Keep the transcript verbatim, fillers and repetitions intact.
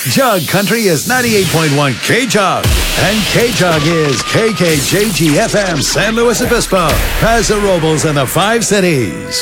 Jug Country is ninety-eight point one K-Jug. And K-Jug is K K J G F M San Luis Obispo, Paso Robles, and the Five Cities.